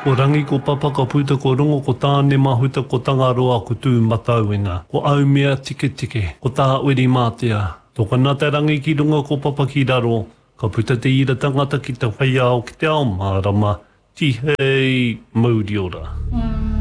Ko rangi ko papa ka puta ko rongo ko tāne mahuta ko tangaroa ko tū matauina. Ko au mea tike tike. Ko tā uri mātea. Tō kanata rangi ki runga ko papa ki raro. Ka puta te ira tangata ki te whaiao ki te ao mārama. Tihei mauri ora.